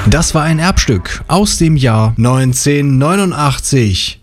Das war ein Erbstück aus dem Jahr 1989.